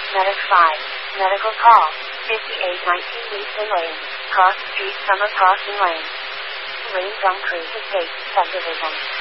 Medic 5. Medical call. 5819 Leeson Lane. Cross Street Summer Crossing Lane. Lane Gum Creek Estates Subdivision.